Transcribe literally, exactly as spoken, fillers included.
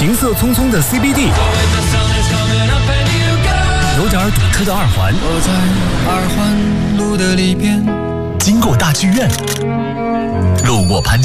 行色匆匆的 C B D， 有点堵车的二环， 我在二环路的里边， 经过大剧院，路过潘